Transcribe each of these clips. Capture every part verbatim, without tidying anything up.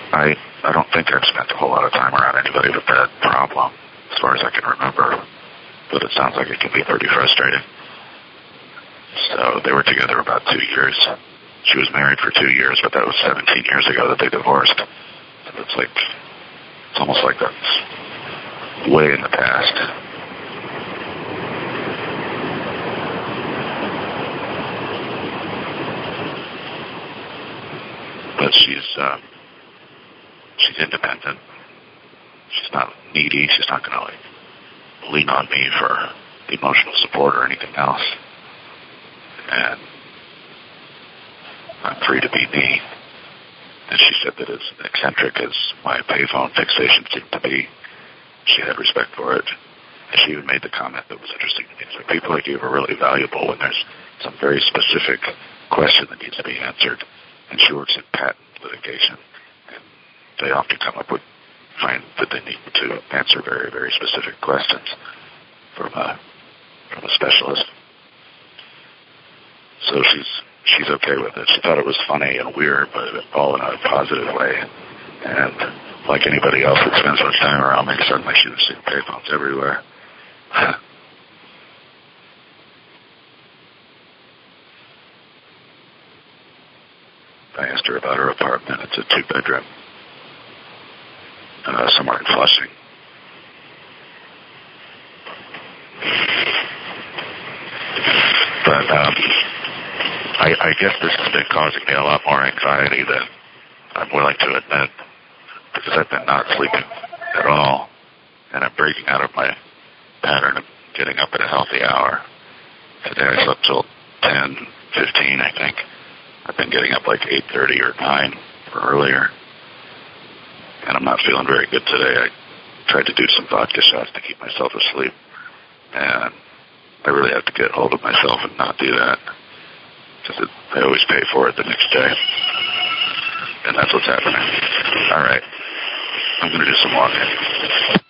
I I don't think I've spent a whole lot of time around anybody with that problem, as far as I can remember. But it sounds like it can be pretty frustrating. So they were together about two years. She was married for two years, but that was seventeen years ago that they divorced. So it's like, it's almost like that's way in the past. But she's, uh, she's independent. She's not needy. She's not going to, like, lean on me for emotional support or anything else. And I'm free to be me. And she said that as eccentric as my payphone fixation seemed to be, she had respect for it. And she even made the comment that was interesting to me. So people like you are really valuable when there's some very specific question that needs to be answered. And she works in patent litigation. And they often come up with, find that they need to answer very, very specific questions from a, from a specialist. So she's she's okay with it. She thought it was funny and weird, but all in a positive way. And like anybody else that spends much time around me, suddenly she was seeing payphones everywhere. I asked her about her apartment. It's a two-bedroom, uh, somewhere in Flushing. But um, I, I guess this has been causing me a lot more anxiety than I'm willing to admit, because I've been not sleeping at all, and I'm breaking out of my pattern of getting up at a healthy hour. Today I slept till ten fifteen, I think. I've been getting up like eight thirty or nine or earlier, and I'm not feeling very good today. I tried to do some vodka shots to keep myself asleep, and I really have to get hold of myself and not do that, because I always pay for it the next day, and that's what's happening. All right, I'm going to do some walking.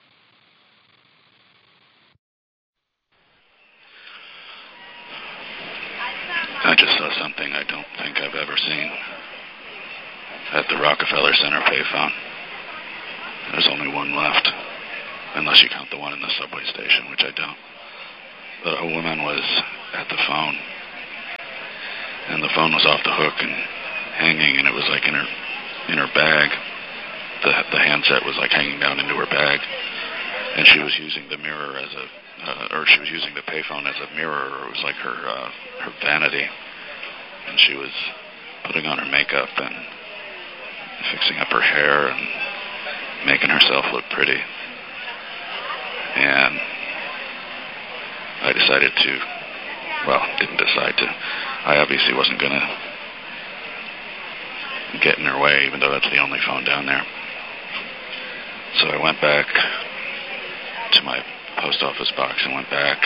I just saw something I don't think I've ever seen at the Rockefeller Center payphone. There's only one left, unless you count the one in the subway station, which I don't. But a woman was at the phone, and the phone was off the hook and hanging, and it was like in her in her bag. The the handset was like hanging down into her bag, and she was using the mirror as a, uh, or she was using the payphone as a mirror. Or it was like her uh, her vanity, and she was putting on her makeup and fixing up her hair and making herself look pretty. And I decided to, well, didn't decide to. I obviously wasn't going to get in her way, even though that's the only phone down there. So I went back to my post office box and went back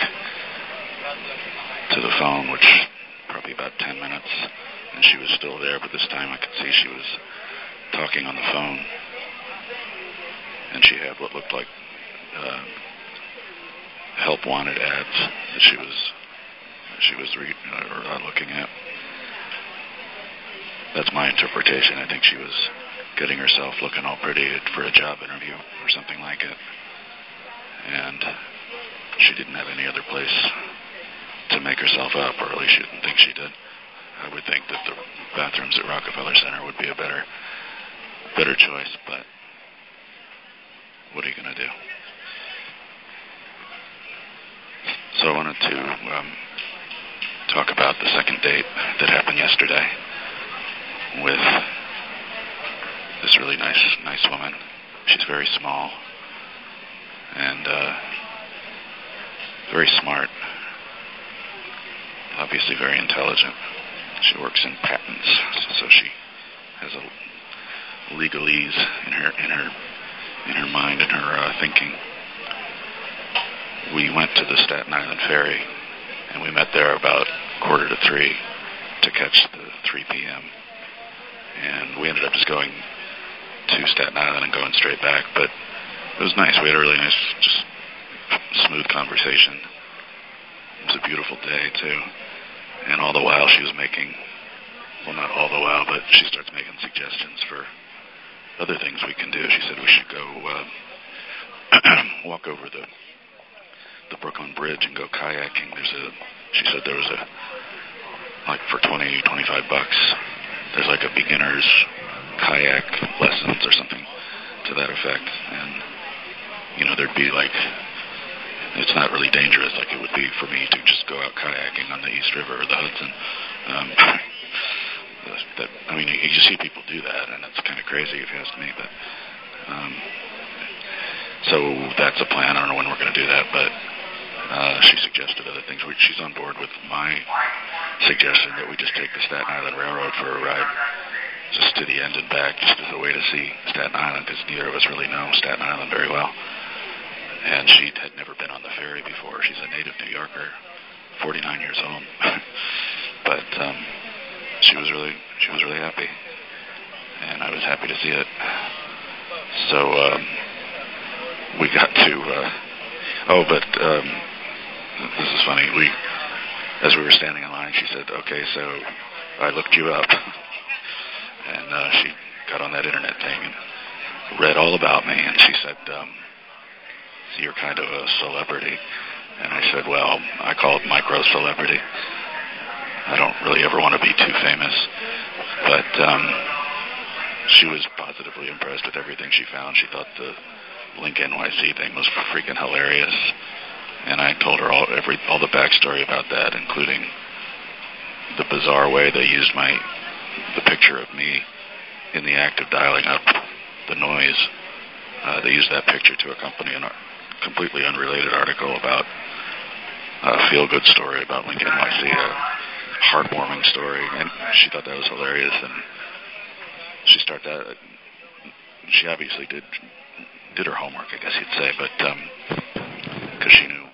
to the phone, which probably about ten minutes, and she was still there, but this time I could see she was talking on the phone, and she had what looked like uh, help wanted ads that she was she was re- uh, looking at. That's my interpretation. I think she was getting herself looking all pretty for a job interview or something like it, and she didn't have any other place to make herself up, or at least she didn't think she did. I would think that the bathrooms at Rockefeller Center would be a better better choice, but what are you going to do? So I wanted to um, talk about the second date that happened yesterday with this really nice, nice woman. She's very small and uh, very smart, obviously very intelligent. She works in patents, so she has a legalese in her in her in her mind and her uh, thinking. We went to the Staten Island ferry, and we met there about quarter to three to catch the three p.m. And we ended up just going to Staten Island and going straight back, but it was nice. We had a really nice, just smooth conversation. It was a beautiful day, too. And all the while she was making, well, not all the while, but she starts making suggestions for other things we can do. She said we should go uh, walk over the the Brooklyn Bridge and go kayaking. There's a, she said there was a, like for twenty, twenty-five bucks, there's like a beginner's kayak lessons or something to that effect. And, you know, there'd be like, it's not really dangerous like it would be for me to just go out kayaking on the East River or the Hudson. Um, that, I mean, you, you see people do that, and it's kind of crazy if you ask me, but um, so that's a plan. I don't know when we're going to do that, but uh, she suggested other things. We, she's on board with my suggestion that we just take the Staten Island Railroad for a ride, just to the end and back, just as a way to see Staten Island, because neither of us really know Staten Island very well. And she had never been on the ferry before. She's a native New Yorker, forty-nine years old, but um, she was really she was really happy, and I was happy to see it. So um, we got to. Uh, oh, but um, this is funny. We, as we were standing in line, she said, "Okay, so I looked you up," and uh, she got on that internet thing and read all about me. And she said, um, "So you're kind of a celebrity." And I said, "Well, I call it micro-celebrity. I don't really ever want to be too famous." But um, she was positively impressed with everything she found. She thought the Link N Y C thing was freaking hilarious. And I told her all every all the backstory about that, including the bizarre way they used my the picture of me in the act of dialing up the noise. Uh, they used that picture to accompany an completely unrelated article about a feel-good story about Link N Y C, a heartwarming story, and she thought that was hilarious. And she started that. She obviously did did her homework, I guess you'd say, but because um, she knew.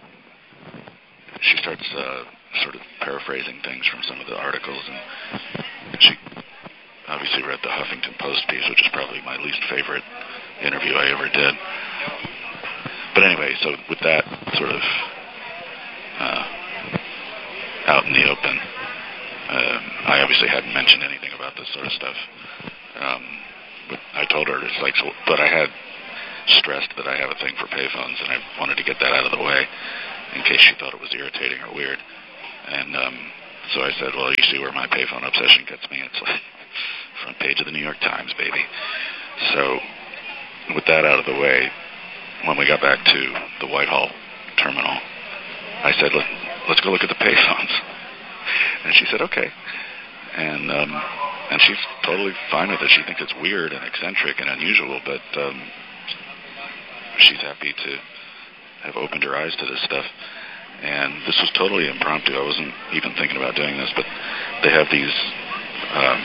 She starts uh, sort of paraphrasing things from some of the articles, and she obviously read the Huffington Post piece, which is probably my least favorite interview I ever did. But anyway, so with that sort of uh, out in the open, uh, I obviously hadn't mentioned anything about this sort of stuff. Um, but I told her, it's like, so, but I had stressed that I have a thing for payphones, and I wanted to get that out of the way in case she thought it was irritating or weird. And um, so I said, well, you see where my payphone obsession gets me. It's like front page of the New York Times, baby. So with that out of the way, when we got back to the Whitehall terminal, I said, Let, let's go look at the payphones. And she said, okay. And um, and she's totally fine with it. She thinks it's weird and eccentric and unusual, but um, she's happy to have opened her eyes to this stuff. And this was totally impromptu. I wasn't even thinking about doing this, but they have these um,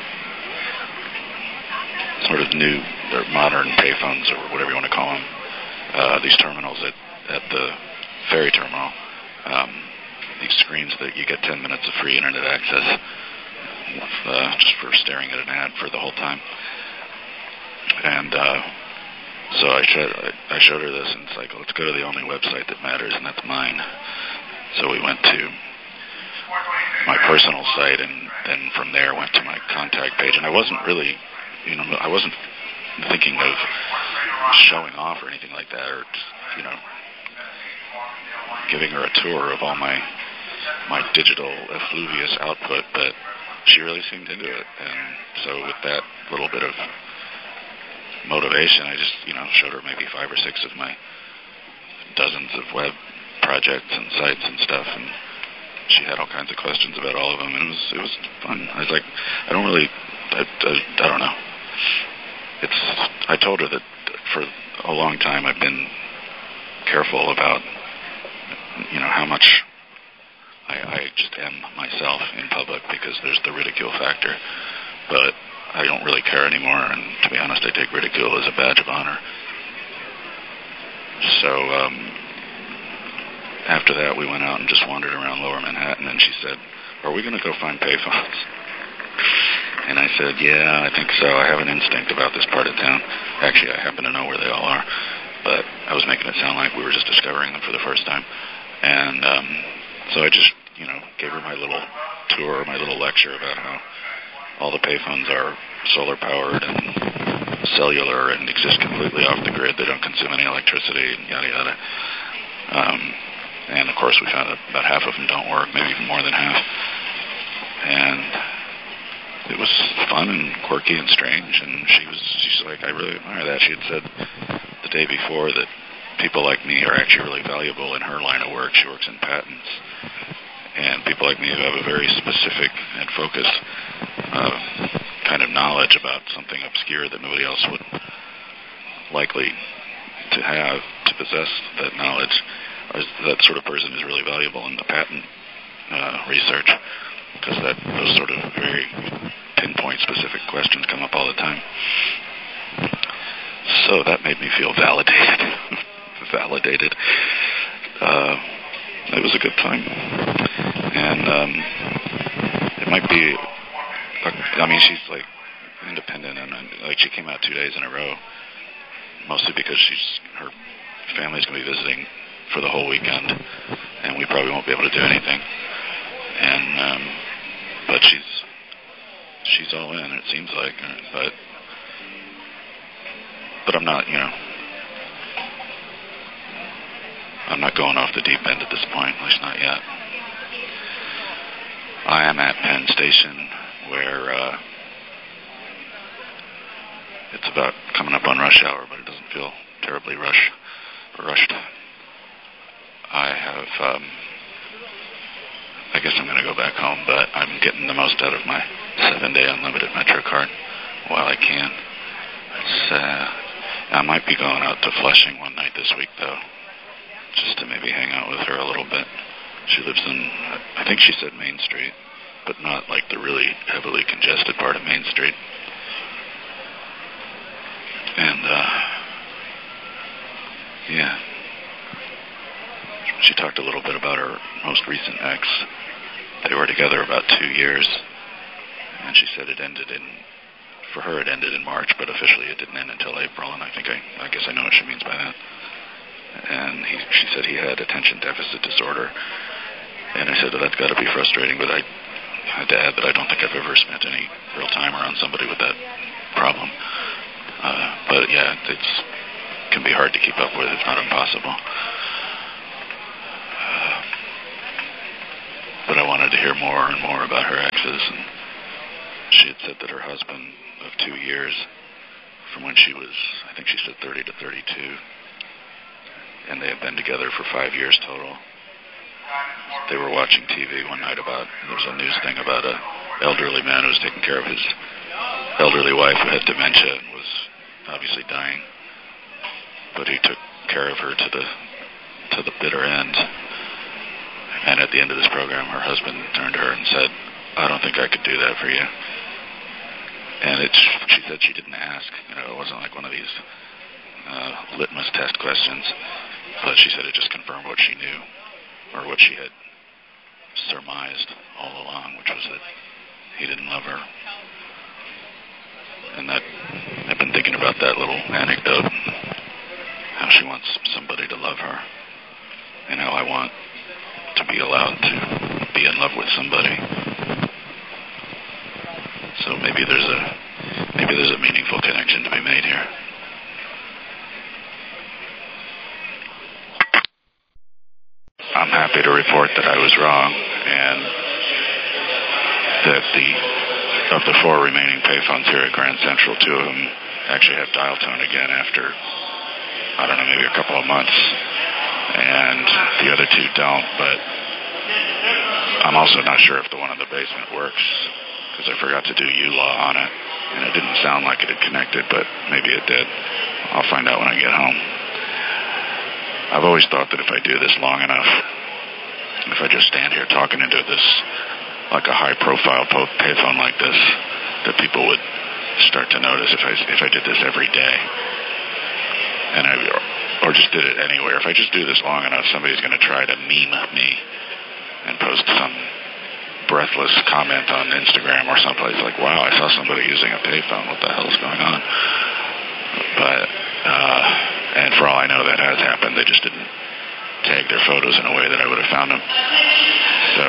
sort of new or modern payphones or whatever you want to call them, uh, these terminals at, at the ferry terminal, um, these screens that you get ten minutes of free internet access uh, just for staring at an ad for the whole time. And uh, so I showed, I showed her this, and it's like, let's go to the only website that matters, and that's mine. So we went to my personal site, and then from there went to my contact page. And I wasn't really, you know, I wasn't thinking of showing off or anything like that, or, you know, giving her a tour of all my my digital effluvious output, but she really seemed into it. And so with that little bit of motivation, I just, you know, showed her maybe five or six of my dozens of web projects and sites and stuff, and she had all kinds of questions about all of them, and it was it was fun. I was like, I don't really, I, I, I don't know. It's, I told her that for a long time I've been careful about, you know, how much I, I just am myself in public, because there's the ridicule factor, but I don't really care anymore, and to be honest, I take ridicule as a badge of honor. So um, after that, we went out and just wandered around Lower Manhattan, and she said, are we going to go find payphones? And I said, yeah, I think so. I have an instinct about this part of town. Actually, I happen to know where they all are, but I was making it sound like we were just discovering them for the first time. And um, so I just, you know, gave her my little tour, my little lecture about how all the payphones are solar-powered and cellular and exist completely off the grid. They don't consume any electricity, and yada, yada. Um, and, of course, we found out about half of them don't work, maybe even more than half. And it was fun and quirky and strange, and she was, she's like, I really admire that. She had said the day before that people like me are actually really valuable in her line of work. She works in patents. And people like me who have a very specific and focused uh, kind of knowledge about something obscure that nobody else would likely to have, to possess that knowledge, that sort of person is really valuable in the patent uh, research, because that those sort of very pinpoint specific questions come up all the time. So that made me feel validated. validated. Uh, it was a good time. And um, it might be, I mean, she's like independent, and like she came out two days in a row, mostly because she's her family's going to be visiting for the whole weekend, and we probably won't be able to do anything. And um, but she's she's all in, it seems like. But but I'm not, you know, I'm not going off the deep end at this point, at least not yet. I am at Penn Station, where uh, it's about coming up on rush hour, but it doesn't feel terribly rush rushed. I have, um, I guess I'm going to go back home, but I'm getting the most out of my seven-day unlimited Metro card while I can. It's, uh, I might be going out to Flushing one night this week, though, just to maybe hang out with her a little bit. She lives in, I think she said Main Street, but not like the really heavily congested part of Main Street. And, uh, yeah. She talked a little bit about her most recent ex. They were together about two years, and she said it ended in, for her it ended in March, but officially it didn't end until April, and I think I, I guess I know what she means by that. And he, she said he had attention deficit disorder. And I said, well, that's got to be frustrating, but I had to add that I don't think I've ever spent any real time around somebody with that problem. Uh, but yeah, it can be hard to keep up with, if not impossible. Uh, but I wanted to hear more and more about her exes, and she had said that her husband of two years, from when she was, I think she said thirty to thirty-two, and they had been together for five years total. They were watching T V one night about, there was a news thing about a elderly man who was taking care of his elderly wife who had dementia and was obviously dying. But he took care of her to the to the bitter end. And at the end of this program, her husband turned to her and said, I don't think I could do that for you. And it's, she said she didn't ask. You know, it wasn't like one of these uh, litmus test questions. But she said it just confirmed what she knew, or what she had surmised all along, which was that he didn't love her. And that, I've been thinking about that little anecdote, how she wants somebody to love her, and how I want to be allowed to be in love with somebody. So maybe there's a maybe there's a meaningful connection to be made here. I'm happy to report that I was wrong, and that the of the four remaining payphones here at Grand Central, two of them actually have dial tone again after, I don't know, maybe a couple of months, and the other two don't. But I'm also not sure if the one in the basement works, because I forgot to do U L A on it, and it didn't sound like it had connected, but maybe it did. I'll find out when I get home. I've always thought that if I do this long enough, if I just stand here talking into this, like a high-profile payphone like this, that people would start to notice if I if I did this every day, and I or just did it anywhere. If I just do this long enough, somebody's going to try to meme me and post some breathless comment on Instagram or someplace like, "Wow, I saw somebody using a payphone. What the hell is going on?" But uh, and for all I know, that has happened. They just didn't tag their photos in a way that I would have found them. So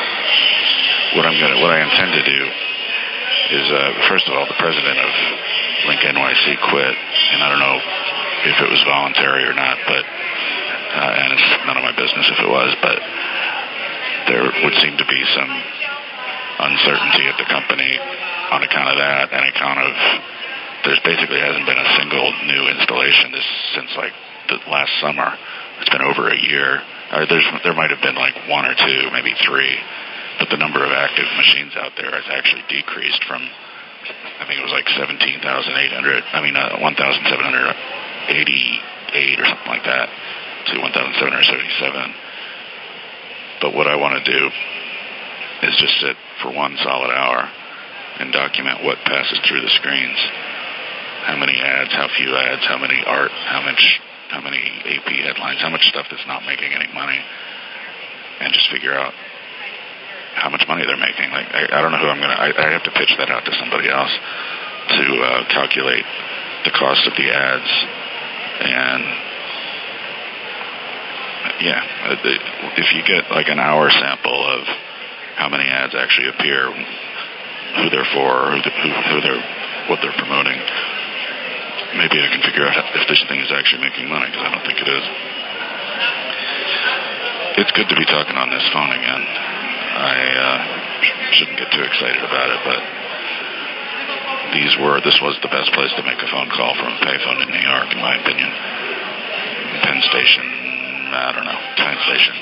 what I'm gonna, what I intend to do is, uh, first of all, the president of Link N Y C quit, and I don't know if it was voluntary or not, but uh, and it's none of my business if it was, but there would seem to be some uncertainty at the company on account of that, and account of there's basically hasn't been a single new installation this since like the last summer. It's been over a year. Or there's there might have been like one or two, maybe three, but the number of active machines out there has actually decreased from, I think it was like seventeen thousand eight hundred, I mean uh, one thousand seven hundred eighty-eight or something like that to one thousand seven hundred seventy-seven. But what I want to do is just sit for one solid hour and document what passes through the screens. How many ads, how few ads, how many art, how much, how many A P headlines, how much stuff that's not making any money, and just figure out how much money they're making. Like I, I don't know who I'm gonna. I, I have to pitch that out to somebody else to uh, calculate the cost of the ads, and yeah, if you get like an hour sample of how many ads actually appear, who they're for, who, the, who, who they're, what they're promoting, maybe I can figure out if this thing is actually making money, because I don't think it is. It's good to be talking on this phone again. I uh, shouldn't get too excited about it, but these were, this was the best place to make a phone call from a payphone in New York, in my opinion. Penn Station, I don't know, Penn Station.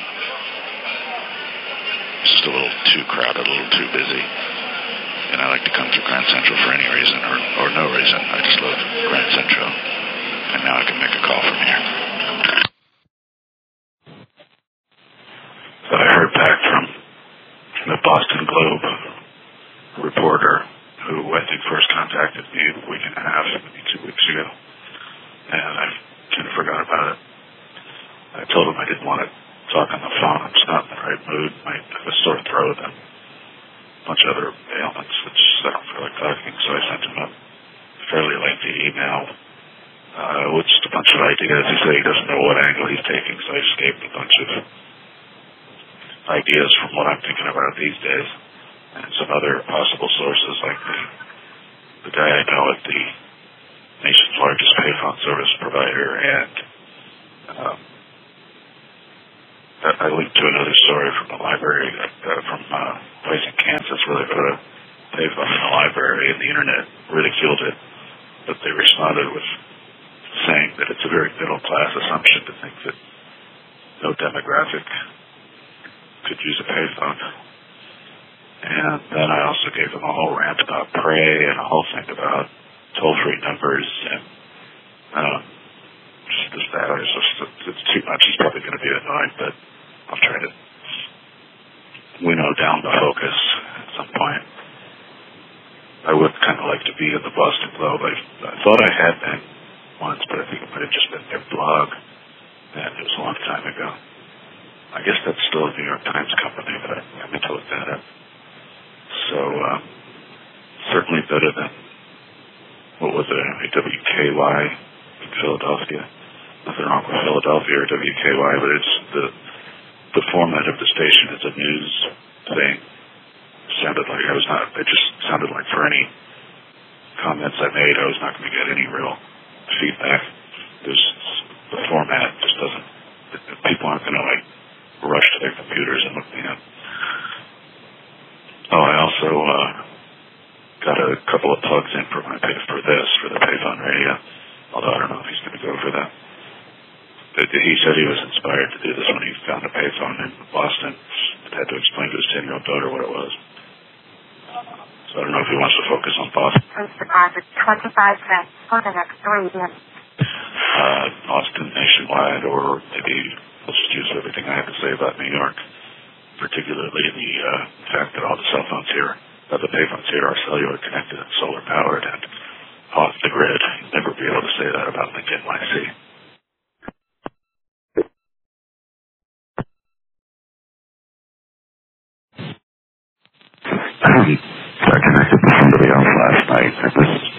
It's just a little too crowded, a little too busy. And I like to come through Grand Central for any reason or, or no reason. I just love Grand Central. And now I can make a call from here. So I heard back from the Boston Globe reporter who I think first contacted me a week and a half, maybe two weeks ago. And I kind of forgot about it. I told him I didn't want to talk on the phone. I'm just not in the right mood. I have a sore throat and a bunch of other ailments, which I don't feel like talking. So I sent him a fairly lengthy email uh, with just a bunch of ideas. He said he doesn't know what angle he's taking, so I just gave him a bunch of ideas from what I'm thinking about these days and some other possible sources, like the, the guy I know at the nation's largest payphone service provider, and um, I linked to another story from the library, uh, from a place in Kansas where they put a payphone in the library, and the internet ridiculed it, but they responded with saying that it's a very middle-class assumption to think that no demographic could use a payphone. And then I also gave them a whole rant about Prey and a whole thing about toll-free numbers, and um, just this, that. It's, just, it's too much. He's probably going to be annoyed, but I'll try to winnow down the focus at some point. I would kind of like to be in the Boston Globe. I, I thought I had been once, but I think it might have just been their blog, and it was a long time ago. I guess that's still a New York Times company, but I haven't looked at it. So, um, certainly better than, what was it, W K Y in Philadelphia. Nothing wrong with Philadelphia or W K Y, but it's the the format of the station is a news thing. Sounded like I was not, it just sounded like for any comments I made, I was not going to get any real feedback. There's, the format just doesn't, people aren't going to like rush to their computers and look me up. Oh, I also uh, got a couple of plugs in for my pay for this, for the payphone radio, although I don't know if he's going to go for that. He said he was inspired to do this when he found a payphone in Boston. Had to explain to his ten-year-old daughter what it was. So I don't know if he wants to focus on Boston. Please deposit twenty-five cents for the next three minutes. Uh, Boston nationwide, or maybe let's just use everything I have to say about New York, particularly the uh, fact that all the cell phones here, uh, the payphones here are cellular connected and solar powered and off the grid. You'd never be able to say that about Link N Y C. I connected to somebody else last night. This